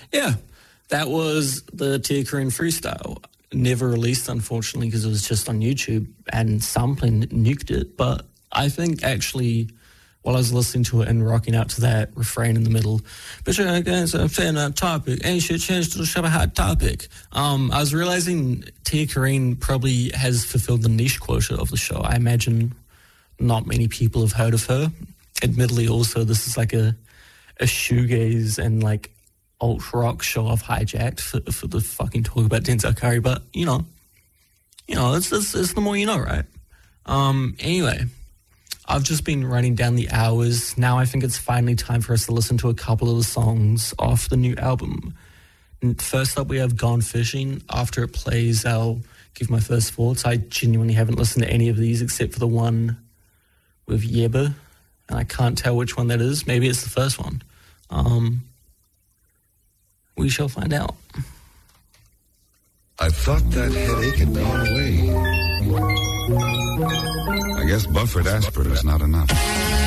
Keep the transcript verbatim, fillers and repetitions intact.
Yeah, that was the Tia Corinne freestyle. Never released, unfortunately, because it was just on YouTube and Sampling nuked it. But I think actually, while I was listening to it and rocking out to that refrain in the middle, but you're against a fan topic, ain't shit changed to a hot topic. Um, I was realizing Tia Corinne probably has fulfilled the niche quota of the show. I imagine not many people have heard of her. Admittedly, also, this is like a a shoegaze and like alt rock show I've hijacked for, for the fucking talk about Denzel Curry, but you know, you know, it's, it's, it's the more you know, right? Um, anyway, I've just been writing down the hours. Now I think it's finally time for us to listen to a couple of the songs off the new album. And first up, we have Gone Fishing. After it plays, I'll give my first thoughts. I genuinely haven't listened to any of these except for the one with Yeba, and I can't tell which one that is. Maybe it's the first one. Um, we shall find out. I thought that headache had gone away. I guess buffered aspirin is not enough.